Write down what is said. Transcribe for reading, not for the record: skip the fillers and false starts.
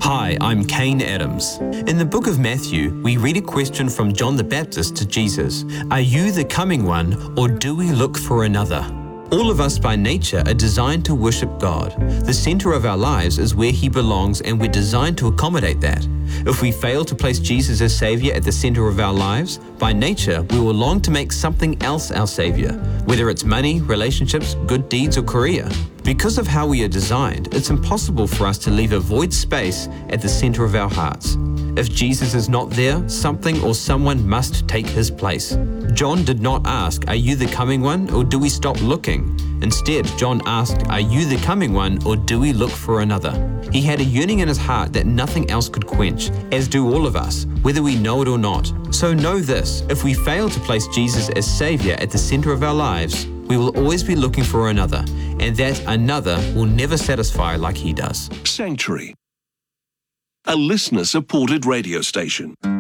Hi, I'm Kane Adams. In the book of Matthew, we read a question from John the Baptist to Jesus. Are you the coming one, or do we look for another? All of us by nature are designed to worship God. The center of our lives is where He belongs, and we're designed to accommodate that. If we fail to place Jesus as Savior at the center of our lives, by nature, we will long to make something else our Savior, whether it's money, relationships, good deeds, or career. Because of how we are designed, it's impossible for us to leave a void space at the center of our hearts. If Jesus is not there, something or someone must take His place. John did not ask, "Are you the coming one, or do we stop looking?" Instead, John asked, "Are you the coming one, or do we look for another?" He had a yearning in his heart that nothing else could quench, as do all of us, whether we know it or not. So know this, if we fail to place Jesus as Savior at the center of our lives, we will always be looking for another, and that another will never satisfy like He does. Sanctuary, a listener-supported radio station.